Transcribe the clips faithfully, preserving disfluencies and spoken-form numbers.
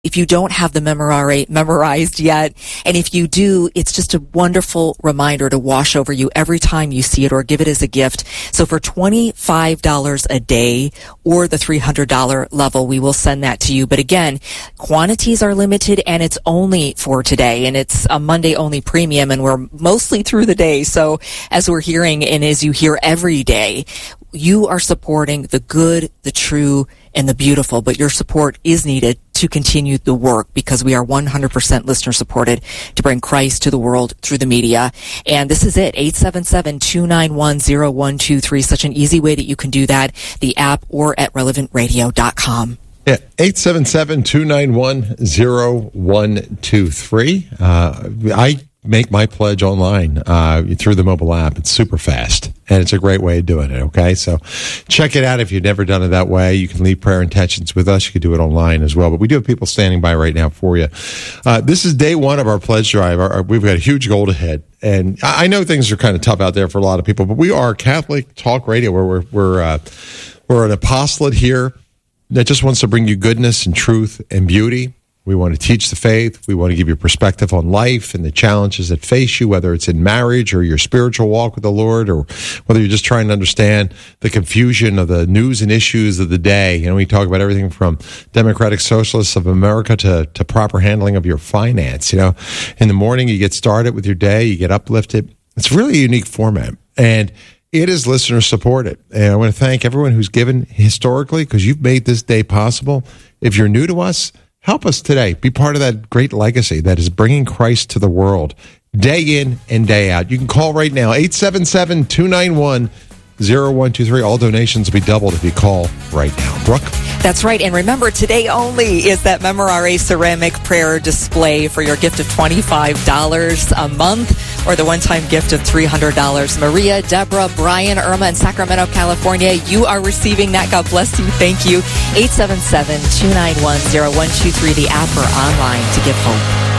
If you don't have the memorare memorized yet, and if you do, it's just a wonderful reminder to wash over you every time you see it or give it as a gift. So for twenty-five dollars a day or the three hundred dollars level, we will send that to you. But again, quantities are limited and it's only for today, and it's a Monday only premium, and we're mostly through the day. So as we're hearing and as you hear every day, you are supporting the good, the true, and the beautiful, but your support is needed to continue the work because we are one hundred percent listener supported to bring Christ to the world through the media. And this is it, eight seven seven, two nine one, zero one two three. Such an easy way that you can do that, the app or at relevant radio dot com. Yeah, eight seven seven, two nine one, zero one two three. Uh, I make my pledge online uh, through the mobile app. It's super fast, and it's a great way of doing it, okay? So check it out if you've never done it that way. You can leave prayer intentions with us. You can do it online as well. But we do have people standing by right now for you. Uh, this is day one of our pledge drive. Our, our, we've got a huge goal ahead. And I know things are kind of tough out there for a lot of people, but we are Catholic Talk Radio, where we're, we're, uh, we're an apostolate here that just wants to bring you goodness and truth and beauty. We want to teach the faith. We want to give you perspective on life and the challenges that face you, whether it's in marriage or your spiritual walk with the Lord, or whether you're just trying to understand the confusion of the news and issues of the day. You know, we talk about everything from Democratic Socialists of America to, to proper handling of your finance. You know, in the morning, you get started with your day, you get uplifted. It's really a unique format. And it is listener supported. And I want to thank everyone who's given historically, because you've made this day possible. If you're new to us, help us today. Be part of that great legacy that is bringing Christ to the world day in and day out. You can call right now, eight seven seven, two nine one, zero one two three. All donations will be doubled if you call right now. Brooke? That's right. And remember, today only is that Memorare ceramic prayer display for your gift of twenty-five dollars a month or the one-time gift of three hundred dollars. Maria, Deborah, Brian, Irma in Sacramento, California, you are receiving that. God bless you. Thank you. eight seven seven, two nine one, zero one two three, the app or online to give hope.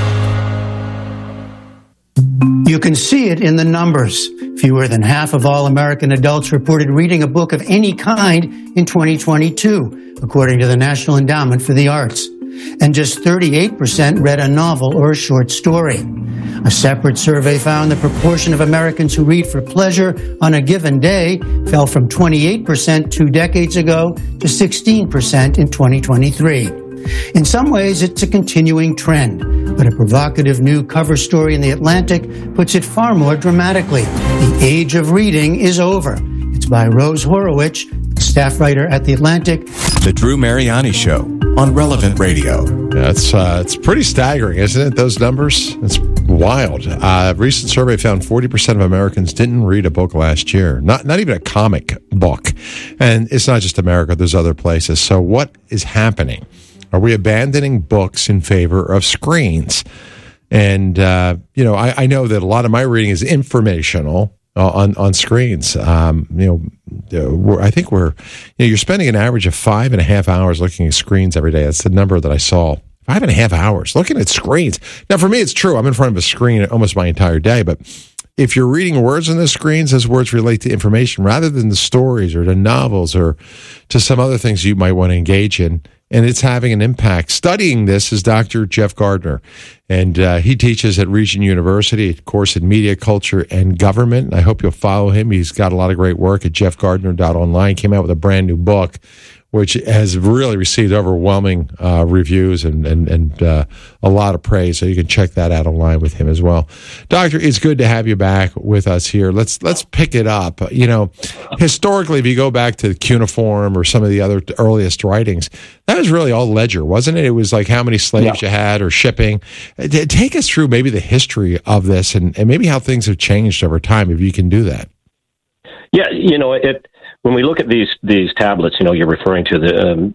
You can see it in the numbers. Fewer than half of all American adults reported reading a book of any kind in twenty twenty-two, according to the National Endowment for the Arts. And just thirty-eight percent read a novel or a short story. A separate survey found the proportion of Americans who read for pleasure on a given day fell from twenty-eight percent two decades ago to sixteen percent in twenty twenty-three. In some ways, it's a continuing trend, but a provocative new cover story in The Atlantic puts it far more dramatically. The age of reading is over. It's by Rose Horowitz, staff writer at The Atlantic. The Drew Mariani Show on Relevant Radio. Yeah, it's, uh, it's pretty staggering, isn't it, those numbers? It's wild. Uh, a recent survey found forty percent of Americans didn't read a book last year, not, not even a comic book. And it's not just America, there's other places. So what is happening? Are we abandoning books in favor of screens? And, uh, you know, I, I know that a lot of my reading is informational uh, on, on screens. Um, you know, we're, I think we're, you know, you're spending an average of five and a half hours looking at screens every day. That's the number that I saw. Five and a half hours looking at screens. Now, for me, it's true. I'm in front of a screen almost my entire day, but if you're reading words on the screens, those words relate to information rather than the stories or the novels or to some other things you might want to engage in. And it's having an impact. Studying this is Doctor Jeff Gardner, and uh, he teaches at Regent University, a course in media, culture, and government. I hope you'll follow him. He's got a lot of great work at jeff gardner dot online. Came out with a brand new book, which has really received overwhelming uh, reviews and and, and uh, a lot of praise. So you can check that out online with him as well. Doctor, it's good to have you back with us here. Let's let's pick it up. You know, historically, if you go back to cuneiform or some of the other earliest writings, that was really all ledger, wasn't it? It was like how many slaves yeah. you had or shipping. Take us through maybe the history of this and, and maybe how things have changed over time, if you can do that. Yeah, you know, it. When we look at these these tablets, you know, you're referring to the um,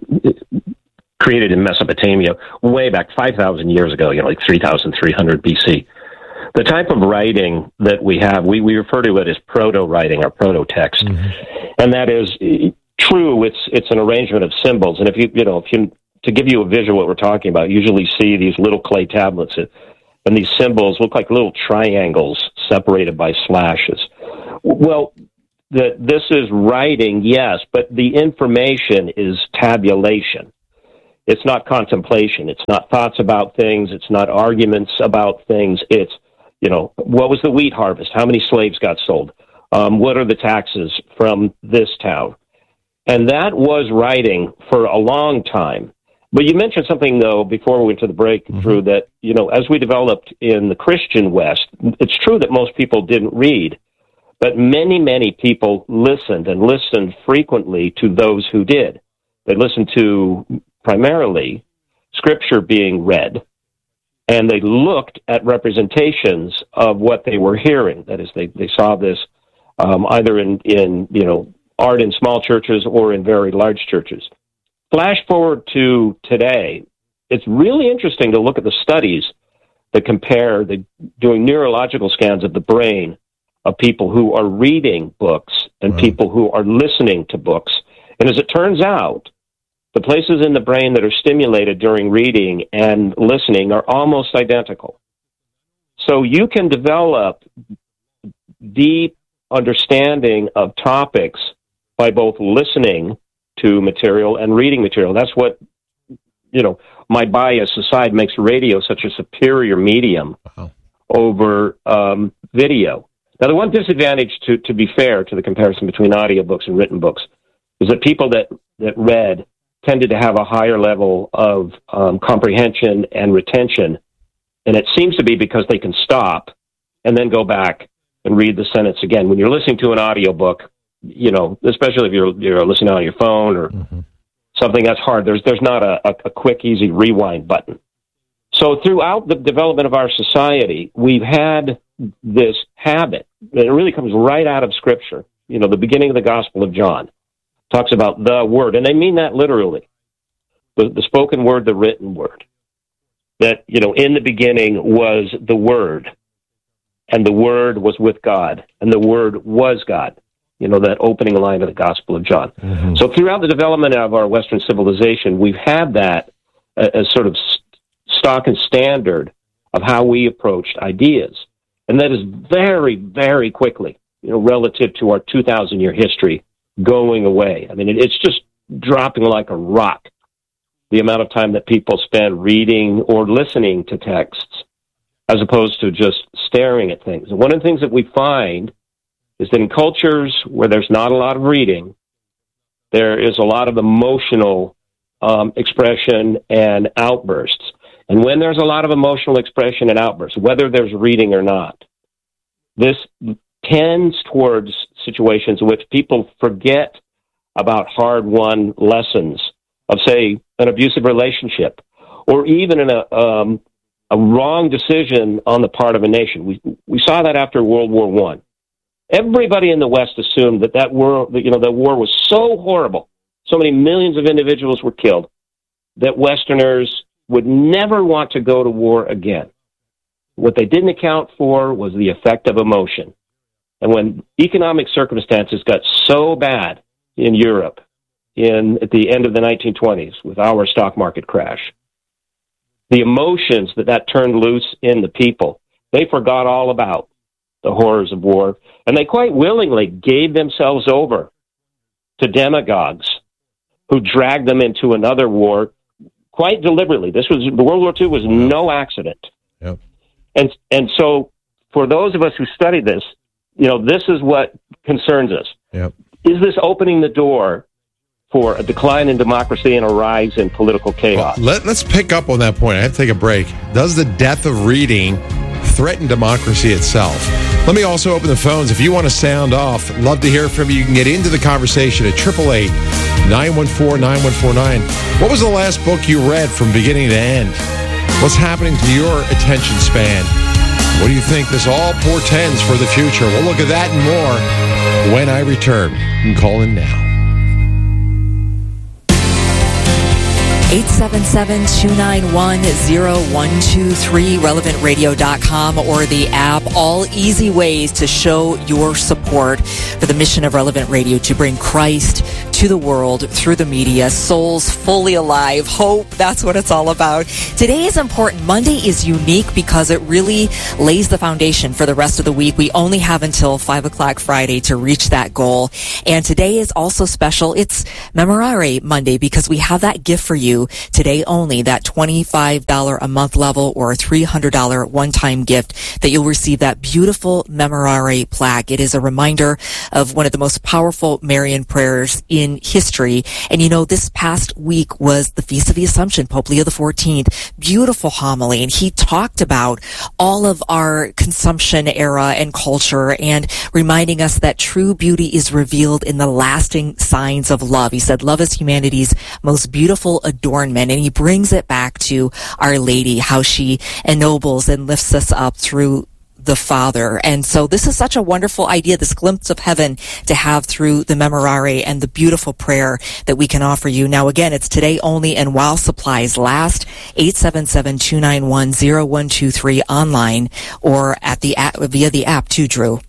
created in Mesopotamia way back five thousand years ago, you know, like three thousand three hundred B C. The type of writing that we have, we, we refer to it as proto-writing or proto-text. Mm-hmm. And that is true. It's it's an arrangement of symbols. And if you, you know, if you, to give you a visual what we're talking about, you usually see these little clay tablets and these symbols look like little triangles separated by slashes. Well, that this is writing, yes, but the information is tabulation. It's not contemplation. It's not thoughts about things. It's not arguments about things. It's, you know, what was the wheat harvest? How many slaves got sold? Um, what are the taxes from this town? And that was writing for a long time. But you mentioned something, though, before we went to the break, mm-hmm. Drew, that, you know, as we developed in the Christian West, it's true that most people didn't read, but many, many people listened and listened frequently to those who did. They listened to primarily Scripture being read, and they looked at representations of what they were hearing. That is, they, they saw this um, either in, in, you know, art in small churches or in very large churches. Flash forward to today, it's really interesting to look at the studies that compare the doing neurological scans of the brain of people who are reading books and wow. people who are listening to books. And as it turns out, the places in the brain that are stimulated during reading and listening are almost identical. So you can develop deep understanding of topics by both listening to material and reading material. That's what, you know, my bias aside makes radio such a superior medium wow. over um, video. Now, the one disadvantage, to, to be fair to the comparison between audiobooks and written books, is that people that, that read tended to have a higher level of um, comprehension and retention, and it seems to be because they can stop and then go back and read the sentence again. When you're listening to an audiobook, you know, especially if you're you're listening on your phone or mm-hmm. something that's hard, there's there's not a, a, a quick, easy rewind button. So throughout the development of our society, we've had this habit, and it really comes right out of Scripture. You know, the beginning of the Gospel of John talks about the Word, and they mean that literally. The, the spoken word, the written word. That, you know, in the beginning was the Word, and the Word was with God, and the Word was God. You know, that opening line of the Gospel of John. Mm-hmm. So throughout the development of our Western civilization, we've had that as sort of stock and standard of how we approached ideas. And that is very, very quickly, you know, relative to our two thousand year history, going away. I mean, it, it's just dropping like a rock, the amount of time that people spend reading or listening to texts, as opposed to just staring at things. And one of the things that we find is that in cultures where there's not a lot of reading, there is a lot of emotional um, expression and outbursts. And when there's a lot of emotional expression and outbursts, whether there's reading or not, this tends towards situations in which people forget about hard-won lessons of, say, an abusive relationship, or even in a, um, a wrong decision on the part of a nation. We, we saw that after World War One. Everybody in the West assumed that that war, you know, the war was so horrible, so many millions of individuals were killed, that Westerners would never want to go to war again. What they didn't account for was the effect of emotion. And when economic circumstances got so bad in Europe in at the end of the nineteen twenties with our stock market crash, the emotions that that turned loose in the people, they forgot all about the horrors of war, and they quite willingly gave themselves over to demagogues who dragged them into another war quite deliberately. This was the World War Two was no accident. Yep. And and so for those of us who study this, you know, this is what concerns us. Yep. Is this opening the door for a decline in democracy and a rise in political chaos? Well, let, let's pick up on that point. I have to take a break. Does the death of reading threaten democracy itself? Let me also open the phones. If you want to sound off, love to hear from you. You can get into the conversation at eight eight eight, nine one four, nine one four nine. What was the last book you read from beginning to end? What's happening to your attention span? What do you think this all portends for the future? We'll look at that and more when I return. You can call in now. eight seven seven, two nine one, zero one two three, relevant radio dot com or the app. All easy ways to show your support for the mission of Relevant Radio to bring Christ to the world through the media. Souls fully alive. Hope, that's what it's all about. Today is important. Monday is unique because it really lays the foundation for the rest of the week. We only have until five o'clock Friday to reach that goal. And today is also special. It's Memorare Monday because we have that gift for you today only, that twenty-five dollars a month level or a three hundred dollars one-time gift that you'll receive that beautiful Memorare plaque. It is a reminder of one of the most powerful Marian prayers in history. And you know, this past week was the Feast of the Assumption, Pope Leo the fourteenth. Beautiful homily. And he talked about all of our consumption era and culture and reminding us that true beauty is revealed in the lasting signs of love. He said, love is humanity's most beautiful adornment. And he brings it back to Our Lady, how she ennobles and lifts us up through the Father. And so this is such a wonderful idea, this glimpse of heaven to have through the Memorare and the beautiful prayer that we can offer you. Now, again, it's today only and while supplies last. eight seven seven, two nine one, zero one two three online or at the app, via the app too, Drew.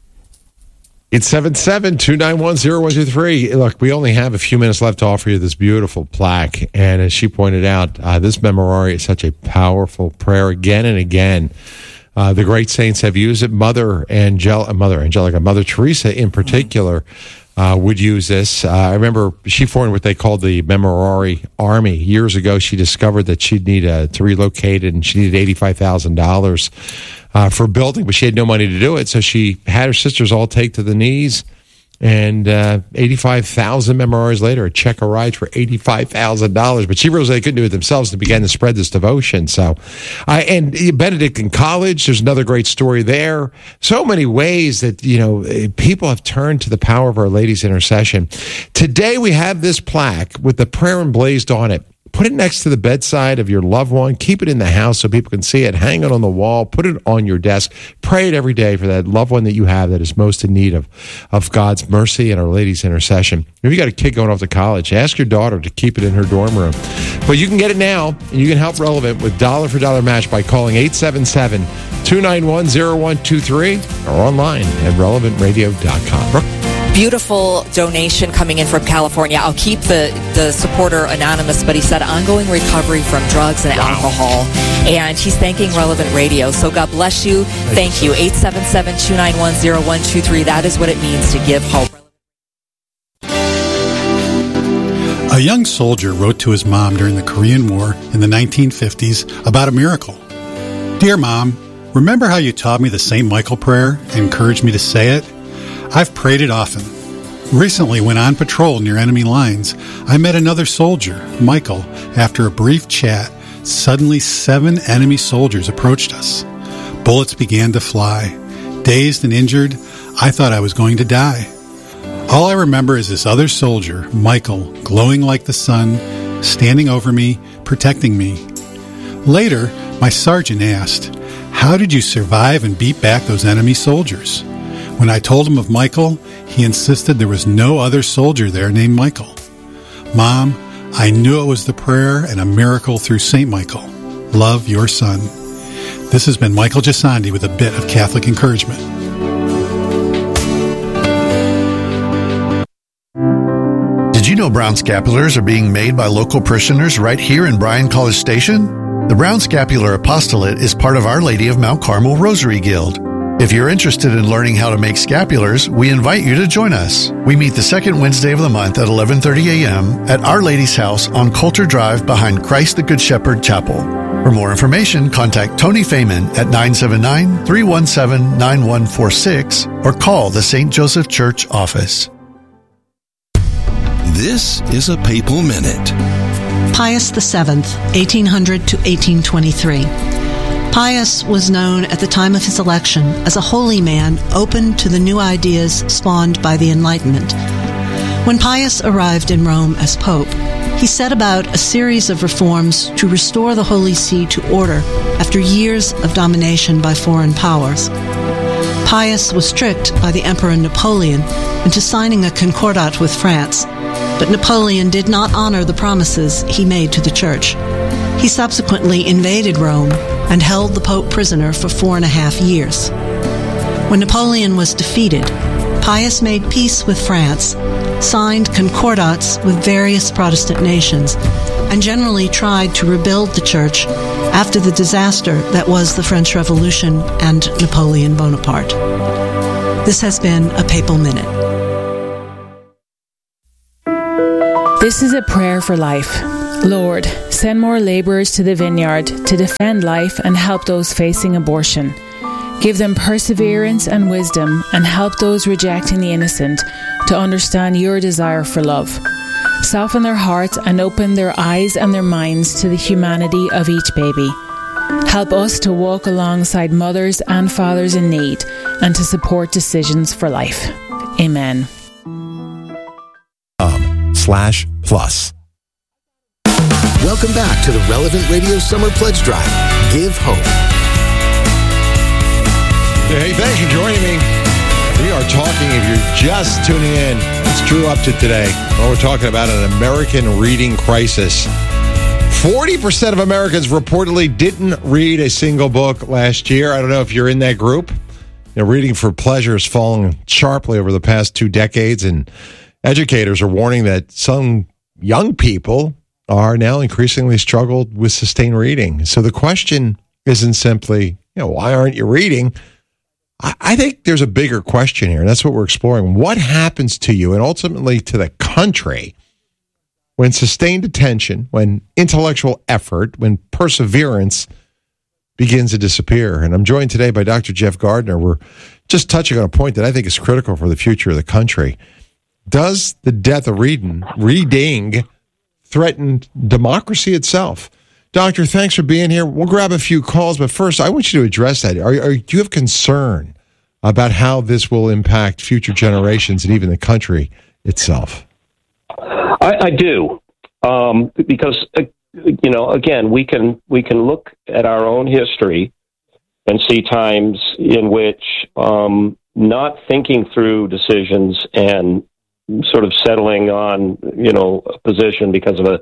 eight seven seven, two nine one, zero one two three. Look, we only have a few minutes left to offer you this beautiful plaque. And as she pointed out, uh, this Memorare is such a powerful prayer again and again. Uh, the great saints have used it. Mother Angel, Mother Angelica, Mother Teresa in particular uh, would use this. Uh, I remember she formed what they called the Memorare Army. Years ago, she discovered that she'd need uh, to relocate it, and she needed eighty-five thousand dollars uh, for building, but she had no money to do it. So she had her sisters all take to the knees. And uh, eighty-five thousand Memorares later, a check arrived for eighty-five thousand dollars. But she realized they couldn't do it themselves and began to spread this devotion. So, uh, and Benedictine College, there's another great story there. So many ways that, you know, people have turned to the power of Our Lady's intercession. Today we have this plaque with the prayer emblazoned on it. Put it next to the bedside of your loved one. Keep it in the house so people can see it. Hang it on the wall. Put it on your desk. Pray it every day for that loved one that you have that is most in need of, of God's mercy and Our Lady's intercession. If you got a kid going off to college, ask your daughter to keep it in her dorm room. But you can get it now, and you can help Relevant with dollar for dollar match by calling eight seven seven, two nine one, zero one two three or online at relevant radio dot com. Beautiful donation coming in from California. I'll keep the, the supporter anonymous, but he said ongoing recovery from drugs and wow. alcohol. And he's thanking Relevant Radio. So God bless you. Thank, Thank you. you. eight seven seven, two nine one, zero one two three. That is what it means to give hope. A young soldier wrote to his mom during the Korean War in the nineteen fifties about a miracle. Dear Mom, remember how you taught me the Saint Michael prayer and encouraged me to say it? I've prayed it often. Recently, when on patrol near enemy lines, I met another soldier, Michael. After a brief chat, suddenly seven enemy soldiers approached us. Bullets began to fly. Dazed and injured, I thought I was going to die. All I remember is this other soldier, Michael, glowing like the sun, standing over me, protecting me. Later, my sergeant asked, "How did you survive and beat back those enemy soldiers?" When I told him of Michael, he insisted there was no other soldier there named Michael. Mom, I knew it was the prayer and a miracle through Saint Michael. Love, your son. This has been Michael Gisandi with a bit of Catholic encouragement. Did you know brown scapulars are being made by local parishioners right here in Bryan College Station? The Brown Scapular Apostolate is part of Our Lady of Mount Carmel Rosary Guild. If you're interested in learning how to make scapulars, we invite you to join us. We meet the second Wednesday of the month at eleven thirty a.m. at Our Lady's house on Coulter Drive behind Christ the Good Shepherd Chapel. For more information, contact Tony Fayman at nine seven nine, three one seven, nine one four six or call the Saint Joseph Church office. This is a Papal Minute. Pius the Seventh, eighteen hundred to eighteen twenty-three. Pius was known at the time of his election as a holy man open to the new ideas spawned by the Enlightenment. When Pius arrived in Rome as Pope, he set about a series of reforms to restore the Holy See to order after years of domination by foreign powers. Pius was tricked by the Emperor Napoleon into signing a concordat with France, but Napoleon did not honor the promises he made to the Church. He subsequently invaded Rome and held the Pope prisoner for four and a half years. When Napoleon was defeated, Pius made peace with France signed concordats with various Protestant nations, and generally tried to rebuild the church after the disaster that was the French Revolution and Napoleon Bonaparte. This has been a Papal Minute. This is a prayer for life. Lord, send more laborers to the vineyard to defend life and help those facing abortion. Give them perseverance and wisdom, and help those rejecting the innocent to understand your desire for love. Soften their hearts and open their eyes and their minds to the humanity of each baby. Help us to walk alongside mothers and fathers in need and to support decisions for life. Amen. Um, slash plus. Welcome back to the Relevant Radio Summer Pledge Drive. Give hope. Hey, thanks for joining me. We are talking, if you're just tuning in, it's Drew Upton today. Well, we're talking about an American reading crisis. forty percent of Americans reportedly didn't read a single book last year. I don't know if you're in that group. You know, reading for pleasure has fallen sharply over the past two decades, and educators are warning that some young people are now increasingly struggled with sustained reading. So the question isn't simply, you know, why aren't you reading? I think there's a bigger question here, and that's what we're exploring. What happens to you and ultimately to the country when sustained attention, when intellectual effort, when perseverance begins to disappear? And I'm joined today by Doctor Jeff Gardner. We're just touching on a point that I think is critical for the future of the country. Does the death of reading, reading threaten democracy itself? Doctor, thanks for being here. We'll grab a few calls, but first, I want you to address that. Are, are, do you have concern about how this will impact future generations and even the country itself? I, I do, um, because uh, you know, again, we can we can look at our own history and see times in which um, not thinking through decisions and sort of settling on, you know, a position because of a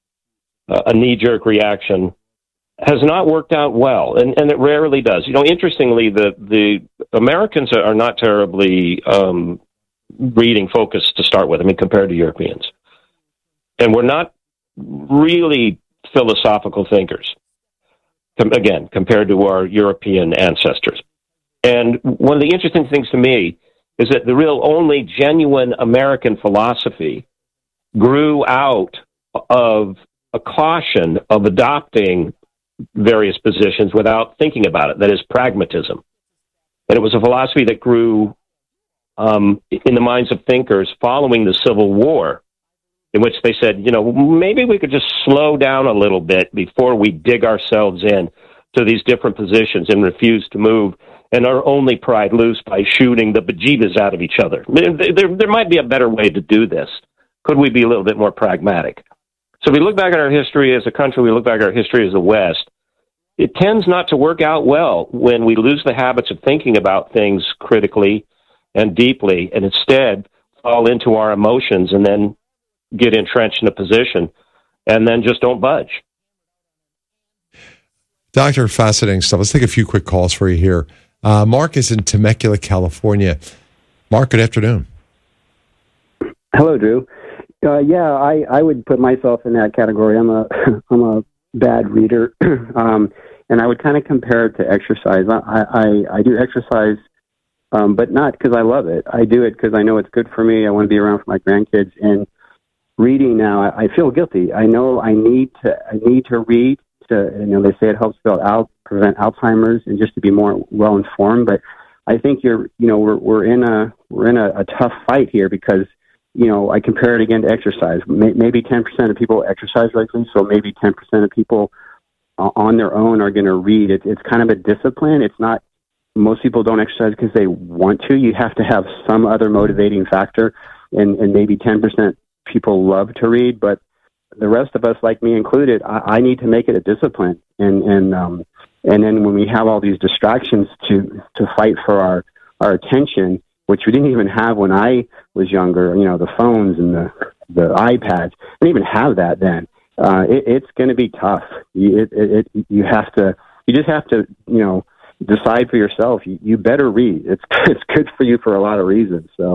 a knee-jerk reaction has not worked out well, and, and it rarely does. You know, interestingly, the, the Americans are not terribly um, reading-focused to start with, I mean, compared to Europeans. And we're not really philosophical thinkers, com- again, compared to our European ancestors. And one of the interesting things to me is that the real only genuine American philosophy grew out of a caution of adopting various positions without thinking about it. That is pragmatism. And it was a philosophy that grew um, in the minds of thinkers following the Civil War, in which they said, you know, maybe we could just slow down a little bit before we dig ourselves in to these different positions and refuse to move and are only pried loose by shooting the bejeebas out of each other. There, there, there might be a better way to do this. Could we be a little bit more pragmatic? So we look back at our history as a country, we look back at our history as the West, it tends not to work out well when we lose the habits of thinking about things critically and deeply, and instead fall into our emotions and then get entrenched in a position and then just don't budge. Doctor, fascinating stuff. Let's take a few quick calls for you here. Uh, Mark is in Temecula, California. Mark, good afternoon. Hello, Drew. Uh, yeah, I, I would put myself in that category. I'm a I'm a bad reader, um, and I would kind of compare it to exercise. I I, I do exercise, um, but not because I love it. I do it because I know it's good for me. I want to be around for my grandkids. And reading now, I, I feel guilty. I know I need to I need to read. To you know, they say it helps build out prevent Alzheimer's and just to be more well informed. But I think you're you know we're we're in a we're in a, a tough fight here because. You know, I compare it again to exercise. Maybe ten percent of people exercise regularly, so maybe ten percent of people on their own are going to read. It, it's kind of a discipline. It's not, most people don't exercise because they want to. You have to have some other motivating factor, and, and maybe ten percent people love to read, but the rest of us, like me included, I, I need to make it a discipline. And, and, um, and then when we have all these distractions to, to fight for our, our attention, which we didn't even have when I was younger, you know, the phones and the, the iPads. I didn't even have that then. Uh, it, it's going to be tough. You, it, it, it, you have to, you just have to, you know, decide for yourself. You, you better read. It's it's good for you for a lot of reasons. So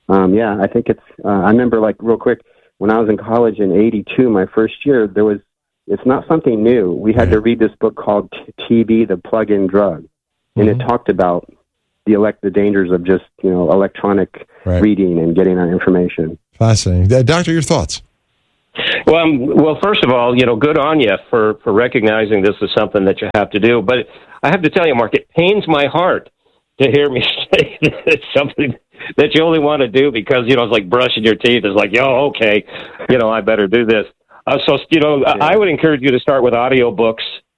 um, yeah, I think it's. Uh, I remember, like, real quick, when I was in college in eighty-two, my first year, there was. It's not something new. We had to read this book called T B, the Plug-in Drug, and mm-hmm. it talked about the elect the dangers of just you know electronic right. reading and getting our information. Fascinating, uh, Doctor. Your thoughts? Well, um, well, first of all, you know, good on you for, for recognizing this is something that you have to do. But I have to tell you, Mark, it pains my heart to hear me say that it's something that you only want to do because, you know, it's like brushing your teeth. It's like, yo, okay, you know, I better do this. Uh, so, you know, yeah. I would encourage you to start with audiobooks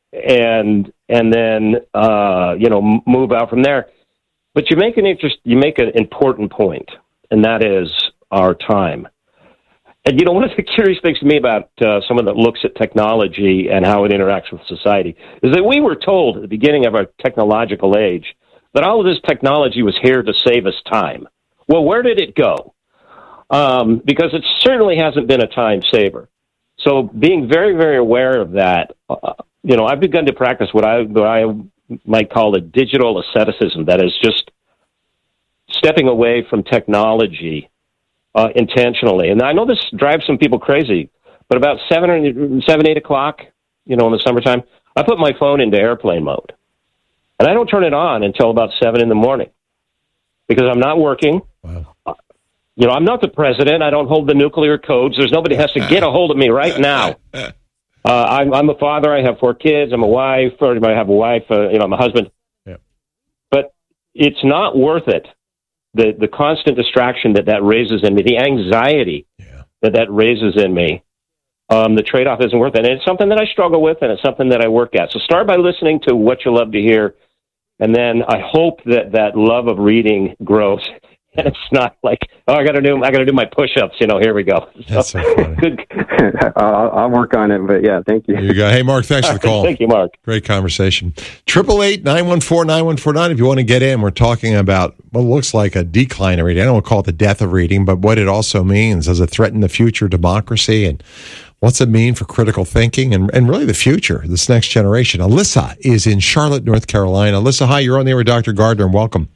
and and then, uh, you know, move out from there. But you make an interest, you make an important point, and that is our time. And, you know, one of the curious things to me about uh, someone that looks at technology and how it interacts with society is that we were told at the beginning of our technological age that all of this technology was here to save us time. Well, where did it go? Um, because it certainly hasn't been a time saver. So being very, very aware of that, uh, you know, I've begun to practice what I, what I might call a digital asceticism, that is just stepping away from technology Uh, intentionally. And I know this drives some people crazy, but about seven or seven, eight o'clock, you know, in the summertime, I put my phone into airplane mode. And I don't turn it on until about seven in the morning because I'm not working. Wow. Uh, you know, I'm not the president. I don't hold the nuclear codes. There's nobody has to get a hold of me right now. Uh, I'm, I'm a father. I have four kids. I'm a wife, or I have a wife, uh, you know, I'm a husband. Yeah. But it's not worth it. The the constant distraction that that raises in me, the anxiety yeah. that that raises in me, um, the trade-off isn't worth it. And it's something that I struggle with, and it's something that I work at. So start by listening to what you love to hear, and then I hope that that love of reading grows. And it's not like, oh, I got to do, I got to do my push-ups. You know, here we go. That's so, so funny. Good. I'll, I'll work on it, but yeah, thank you. There you go. Hey, Mark, thanks for the call. Thank you, Mark. Great conversation. Triple eight nine one four nine one four nine. If you want to get in, we're talking about what looks like a decline of reading. I don't want to call it the death of reading, but what it also means. Does it threaten the future of democracy, and what's it mean for critical thinking and, and really the future, this next generation? Alyssa is in Charlotte, North Carolina. Alyssa, hi. You're on the air with Doctor Gardner, and welcome.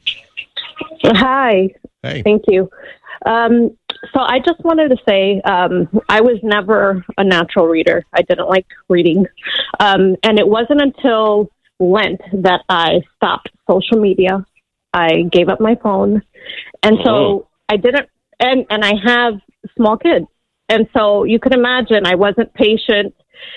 Hi. Hey. Thank you. Um, so I just wanted to say um, I was never a natural reader. I didn't like reading. Um, and it wasn't until Lent that I stopped social media. I gave up my phone. And so oh. I didn't, and, and I have small kids. And so you can imagine I wasn't patient.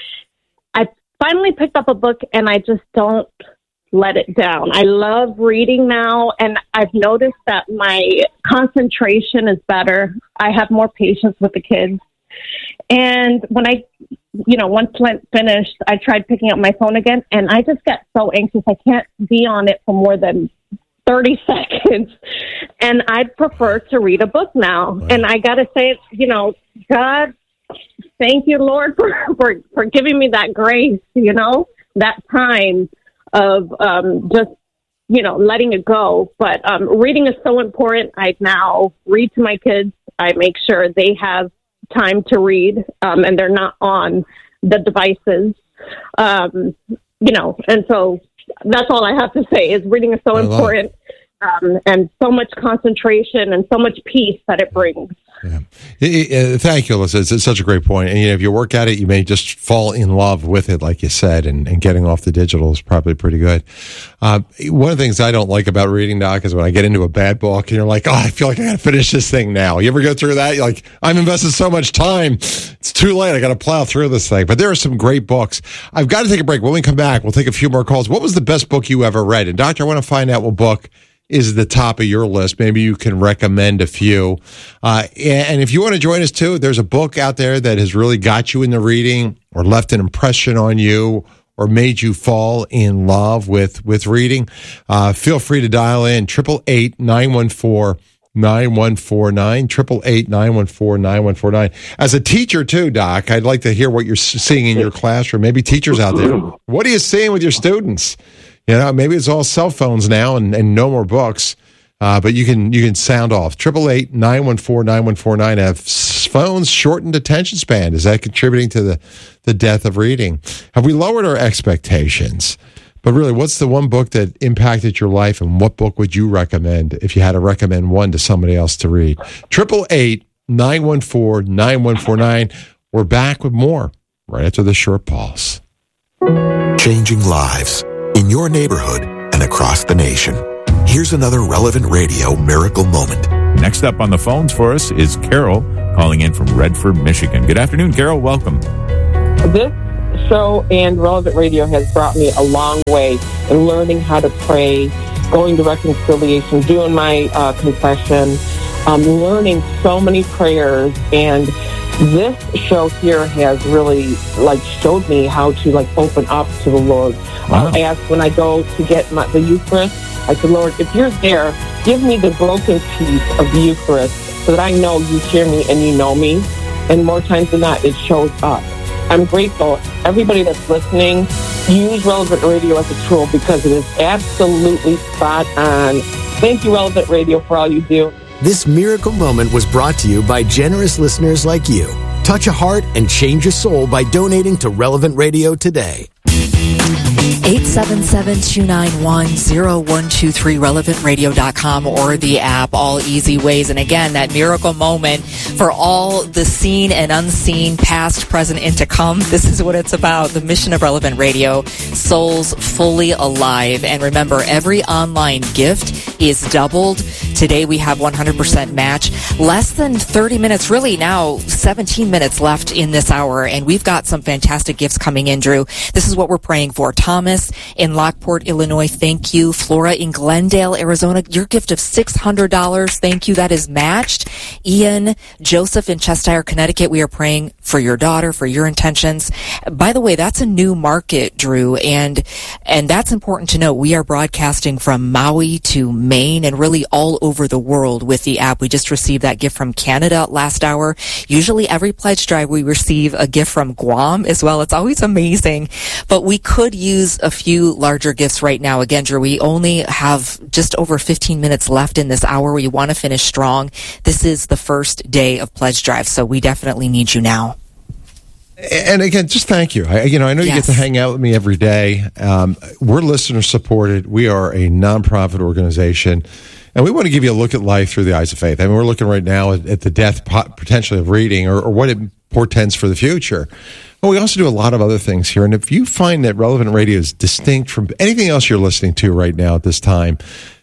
I finally picked up a book and I just don't let it down. I love reading now, and I've noticed that my concentration is better. I have more patience with the kids. And when I, you know, once Lent finished, I tried picking up my phone again, and I just get so anxious. I can't be on it for more than thirty seconds. And I'd prefer to read a book now. Wow. And I got to say, you know, God, thank you, Lord, for, for, for giving me that grace, you know, that time of um, just, you know, letting it go. But um, reading is so important. I now read to my kids. I make sure they have time to read, um, and they're not on the devices, um, you know. And so that's all I have to say is reading is so important, um, and so much concentration and so much peace that it brings. Yeah. It, it, thank you, Alyssa. It's, it's such a great point. And you know, if you work at it, you may just fall in love with it, like you said, and, and getting off the digital is probably pretty good. Uh, one of the things I don't like about reading, Doc, is when I get into a bad book and you're like, oh, I feel like I got to finish this thing now. You ever go through that? You're like, I've invested so much time. It's too late. I got to plow through this thing. But there are some great books. I've got to take a break. When we come back, we'll take a few more calls. What was the best book you ever read? And, Doctor, I want to find out what book is the top of your list. Maybe you can recommend a few. Uh, and if you want to join us too, there's a book out there that has really got you into reading or left an impression on you or made you fall in love with, with reading. Uh, feel free to dial in triple eight nine one four nine one four nine, triple eight nine one four nine one four nine. As a teacher too, Doc, I'd like to hear what you're seeing in your classroom. Maybe teachers out there. What are you seeing with your students? You know, maybe it's all cell phones now and, and no more books, uh, but you can you can sound off. Triple eight nine one four nine one four nine. Have phones shortened attention span? Is that contributing to the, the death of reading? Have we lowered our expectations? But really, what's the one book that impacted your life, and what book would you recommend if you had to recommend one to somebody else to read? Triple eight nine one four nine one four nine. We're back with more right after the short pause. Changing lives in your neighborhood and across the nation. Here's another Relevant Radio miracle moment. Next up on the phones for us is Carol, calling in from Redford, Michigan. Good afternoon, Carol. Welcome. This show and Relevant Radio has brought me a long way in learning how to pray, going to reconciliation, doing my uh, confession, um, learning so many prayers. And this show here has really like showed me how to like open up to the Lord. Wow. I ask when I go to get my, the Eucharist, I said, Lord, if you're there, give me the broken piece of the Eucharist so that I know you hear me and you know me. And more times than not, it shows up. I'm grateful. Everybody that's listening, use Relevant Radio as a tool because it is absolutely spot on. Thank you, Relevant Radio, for all you do. This miracle moment was brought to you by generous listeners like you. Touch a heart and change a soul by donating to Relevant Radio today. eight seven seven, two nine one, zero one two three, relevant radio dot com or the app, all easy ways. And again, that miracle moment for all the seen and unseen, past, present, and to come. This is what it's about. The mission of Relevant Radio, souls fully alive. And remember, every online gift is doubled. Today we have one hundred percent match. Less than thirty minutes, really now seventeen minutes left in this hour. And we've got some fantastic gifts coming in, Drew. This is what we're praying for. Thomas in Lockport, Illinois, thank you. Flora in Glendale, Arizona, your gift of six hundred dollars, thank you. That is matched. Ian, Joseph in Cheshire, Connecticut, we are praying for your daughter, for your intentions. By the way, that's a new market, Drew, and and that's important to know. We are broadcasting from Maui to Maine and really all over the world with the app. We just received that gift from Canada last hour. Usually every pledge drive we receive a gift from Guam as well. It's always amazing. But we could use a few larger gifts right now. Again, Drew, we only have just over fifteen minutes left in this hour. We want to finish strong. This is the first day of pledge drive, so we definitely need you now. And again, just thank you. I, you know, I know you Yes. get to hang out with me every day. Um, we're listener supported. We are a nonprofit organization, and we want to give you a look at life through the eyes of faith. I mean, we're looking right now at, at the death pot, potentially of reading, or, or what it portends for the future. But we also do a lot of other things here. And if you find that Relevant Radio is distinct from anything else you're listening to right now at this time,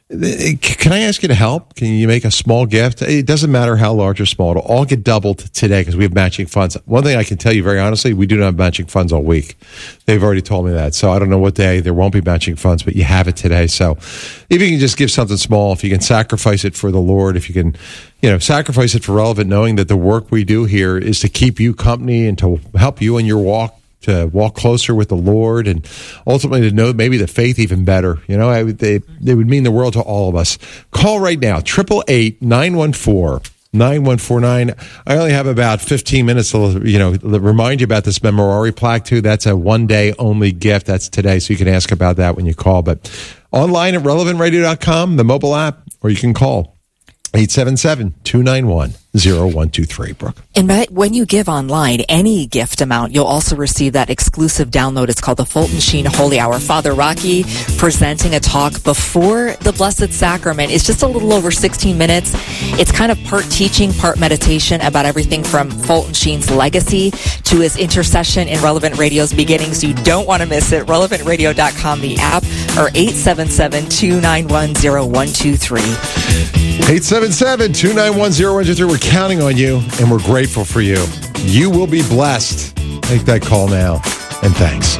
can I ask you to help? Can you make a small gift? It doesn't matter how large or small. It'll all get doubled today because we have matching funds. One thing I can tell you very honestly, we do not have matching funds all week. They've already told me that. So I don't know what day there won't be matching funds, but you have it today. So if you can just give something small, if you can sacrifice it for the Lord, if you can, you know, sacrifice it for Relevant, knowing that the work we do here is to keep you company and to help you in your walk, to walk closer with the Lord, and ultimately to know maybe the faith even better. You know, I would, they, they would mean the world to all of us. Call right now, eight eight eight, nine one four, nine one four nine. I only have about fifteen minutes to, you know, remind you about this Memorare plaque too. That's a one-day only gift. That's today, so you can ask about that when you call. But online at relevant radio dot com, the mobile app, or you can call eight seven seven, two nine one, zero one two three, Brooke. And when you give online, any gift amount, you'll also receive that exclusive download. It's called the Fulton Sheen Holy Hour. Father Rocky presenting a talk before the Blessed Sacrament. It's just a little over sixteen minutes. It's kind of part teaching, part meditation about everything from Fulton Sheen's legacy to his intercession in Relevant Radio's beginnings. You don't want to miss it. relevant radio dot com, the app, or eight seven seven, two nine one, zero one two three. eight seven seven, two nine one, zero one two three. We're counting on you, and we're grateful for you. You will be blessed. Take that call now, and thanks.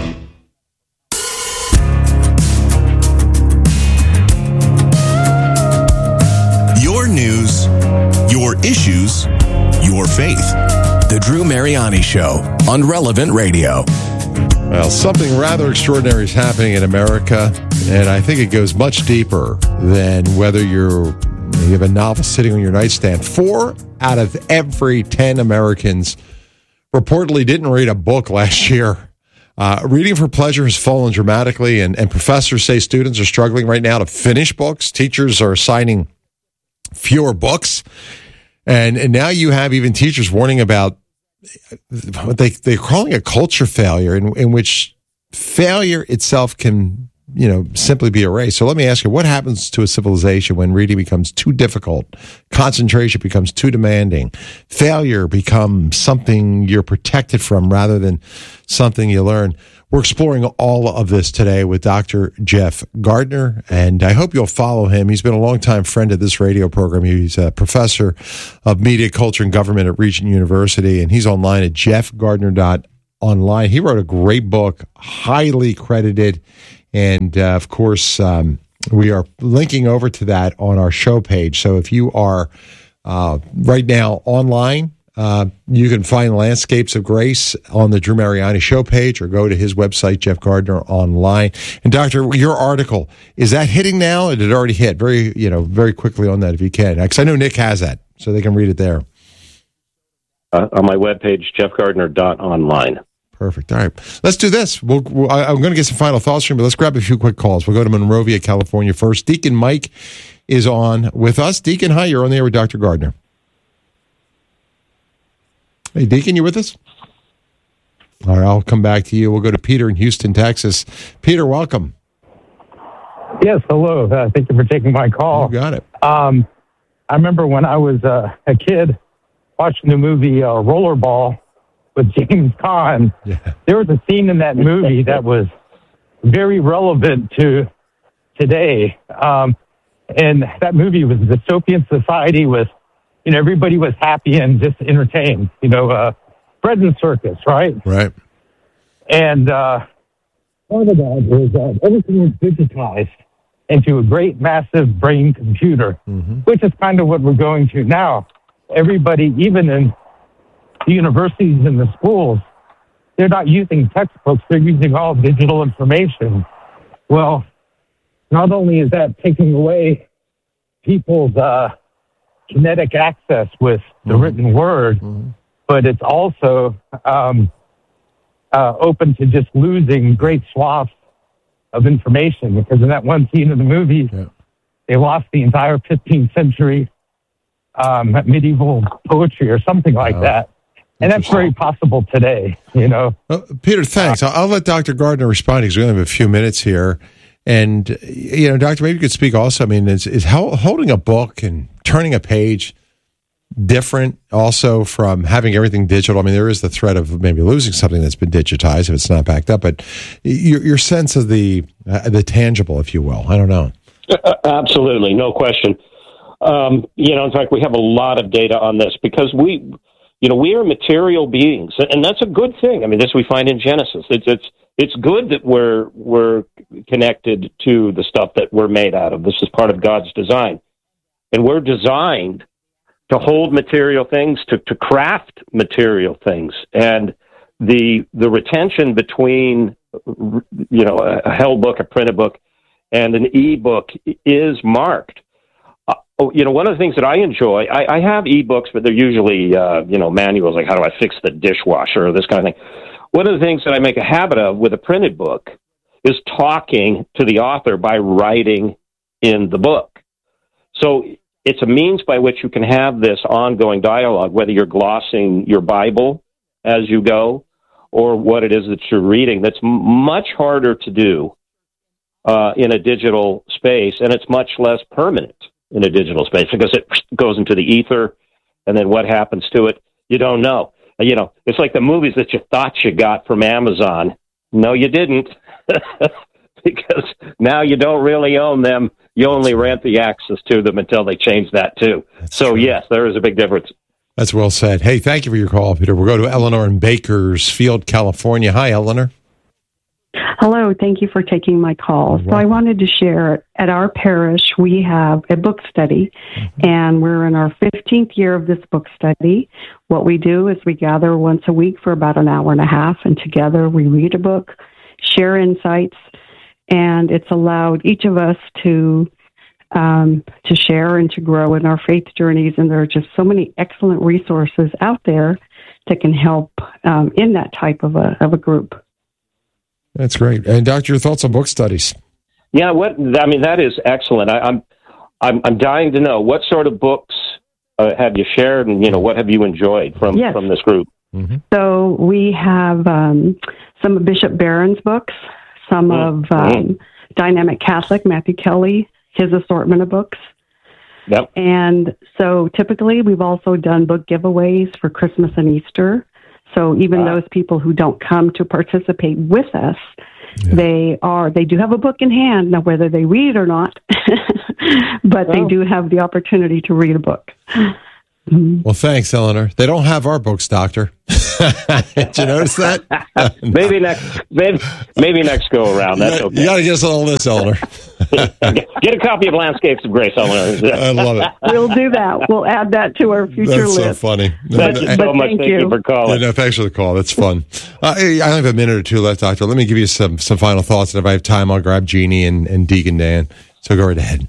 Your news, your issues, your faith. The Drew Mariani Show on Relevant Radio. Well, something rather extraordinary is happening in America, and I think it goes much deeper than whether you're you have a novel sitting on your nightstand. Four out of every ten Americans reportedly didn't read a book last year. Uh, reading for pleasure has fallen dramatically, and, and professors say students are struggling right now to finish books. Teachers are assigning fewer books. And, and now you have even teachers warning about what they, they're calling a culture failure, in, in which failure itself can you know, simply be erased. So let me ask you, what happens to a civilization when reading becomes too difficult, concentration becomes too demanding, failure becomes something you're protected from rather than something you learn? We're exploring all of this today with Doctor Jeff Gardner, and I hope you'll follow him. He's been a longtime friend of this radio program. He's a professor of media, culture, and government at Regent University, and he's online at jeff gardner dot online. He wrote a great book, highly credited, and uh, of course, um, we are linking over to that on our show page. So if you are uh, right now online, Uh, you can find Landscapes of Grace on the Drew Mariani show page or go to his website, Jeff Gardner Online. And Doctor, your article, is that hitting now? Or did it already hit? Very, you know, very quickly on that if you can. Because I know Nick has that, so they can read it there. Uh, on my webpage, jeff gardner dot online. Perfect. All right. Let's do this. We'll, we'll, I, I'm going to get some final thoughts from you, but let's grab a few quick calls. We'll go to Monrovia, California first. Deacon Mike is on with us. Deacon, hi. You're on the air with Doctor Gardner. Hey, Deacon, you with us? All right, I'll come back to you. We'll go to Peter in Houston, Texas. Peter, welcome. Yes, hello. Uh, thank you for taking my call. You got it. Um, I remember when I was uh, a kid watching the movie uh, Rollerball with James Caan. Yeah. There was a scene in that movie that was very relevant to today. Um, and that movie was a dystopian society with, you know, everybody was happy and just entertained, you know, uh, bread and circus, right? Right. And uh, part of that was uh, everything was digitized into a great, massive brain computer, mm-hmm. which is kind of what we're going to now. Everybody, even in the universities and the schools, they're not using textbooks, they're using all digital information. Well, not only is that taking away people's uh, kinetic access with the mm-hmm. written word, mm-hmm. but it's also um, uh, open to just losing great swaths of information, because in that one scene of the movie, yeah. they lost the entire fifteenth century um, medieval poetry or something like wow. that. And that's very possible today, you know. Uh, Peter, thanks. I'll, I'll let Doctor Gardner respond because we only have a few minutes here. And, you know, Doctor, maybe you could speak also. I mean, is, is how, holding a book and turning a page different also from having everything digital? I mean, there is the threat of maybe losing something that's been digitized if it's not backed up, but your, your sense of the uh, the tangible, if you will, I don't know. Uh, absolutely, no question. Um, you know, in fact, we have a lot of data on this because we, you know, we are material beings, and that's a good thing. I mean, this we find in Genesis. It's it's it's good that we're we're connected to the stuff that we're made out of. This is part of God's design, and we're designed to hold material things, to, to craft material things, and the the retention between, you know, a held book, a printed book, and an e-book is marked. Uh, oh, you know, one of the things that I enjoy, I, I have e-books, but they're usually, uh, you know, manuals, like how do I fix the dishwasher or this kind of thing. One of the things that I make a habit of with a printed book is talking to the author by writing in the book. So it's a means by which you can have this ongoing dialogue, whether you're glossing your Bible as you go or what it is that you're reading. That's m- much harder to do uh, in a digital space, and it's much less permanent in a digital space because it goes into the ether, and then what happens to it, you don't know. You know, it's like the movies that you thought you got from Amazon. No, you didn't, because now you don't really own them. You only rent the access to them until they change that, too. That's so, true. Yes, there is a big difference. That's well said. Hey, thank you for your call, Peter. We'll go to Eleanor in Bakersfield, California. Hi, Eleanor. Hello. Thank you for taking my call. So I wanted to share, at our parish, we have a book study, mm-hmm. and we're in our fifteenth year of this book study. What we do is we gather once a week for about an hour and a half, and together we read a book, share insights, and it's allowed each of us to um, to share and to grow in our faith journeys. And there are just so many excellent resources out there that can help um, in that type of a of a group. That's great. And Doctor, your thoughts on book studies? Yeah, what I mean that is excellent. I, I'm I'm I'm dying to know what sort of books uh, have you shared, and you know what have you enjoyed from yes. from this group? Mm-hmm. So we have um, some of Bishop Barron's books, some mm-hmm. of um, Dynamic Catholic, Matthew Kelly, his assortment of books. Yep. And so typically we've also done book giveaways for Christmas and Easter. So even Wow. those people who don't come to participate with us, yeah. they are they do have a book in hand. Now, whether they read or not, but well. they do have the opportunity to read a book. Mm-hmm. Well, thanks, Eleanor. They don't have our books, Doctor. Did you notice that? maybe next, maybe, maybe next go around. That's okay. You got to get us on the list, Eleanor. Get a copy of Landscapes of Grace, Eleanor. I love it. We'll do that. We'll add that to our future That's list. That's so funny. Thank you so much. Thank, thank you. you for calling. Yeah, no, thanks for the call. That's fun. Uh, I have a minute or two left, Doctor. Let me give you some some final thoughts. And if I have time, I'll grab Jeannie and, and Deacon Dan. So go right ahead.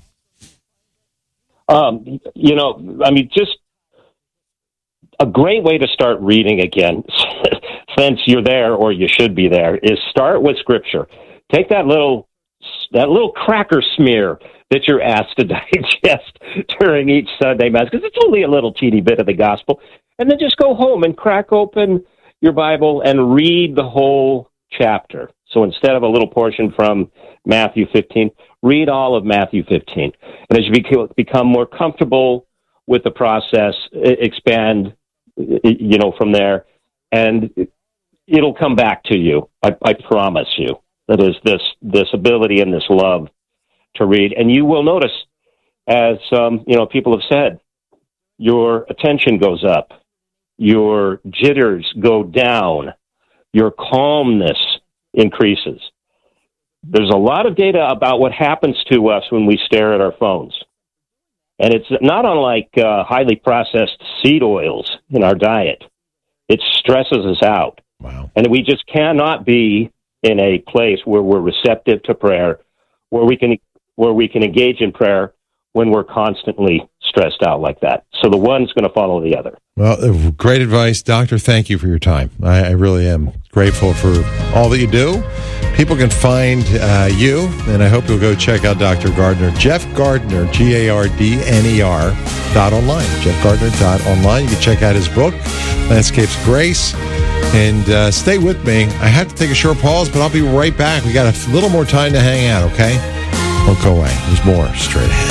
Um, you know, I mean, just a great way to start reading again, since you're there or you should be there, is start with Scripture. Take that little that little cracker smear that you're asked to digest during each Sunday Mass, because it's only a little teeny bit of the gospel, and then just go home and crack open your Bible and read the whole chapter. So instead of a little portion from Matthew fifteen, read all of Matthew fifteen. And as you become more comfortable with the process, expand, you know, from there, and it'll come back to you. I, I promise you. That is this this ability and this love to read, and you will notice, as um, you know, people have said, your attention goes up, your jitters go down, your calmness increases. There's a lot of data about what happens to us when we stare at our phones, and it's not unlike uh, highly processed seed oils in our diet. It stresses us out, wow. And we just cannot be in a place where we're receptive to prayer, where we can where we can engage in prayer when we're constantly stressed out like that. So the one's going to follow the other. Well, great advice, Doctor. Thank you for your time. I, I really am grateful for all that you do. People can find uh, you, and I hope you'll go check out Doctor Gardner. Jeff Gardner, G A R D N E R, dot online. Jeff Gardner dot online. You can check out his book, Landscapes of Grace. And uh, stay with me. I have to take a short pause, but I'll be right back. We got a little more time to hang out, okay? Don't go away. There's more straight ahead.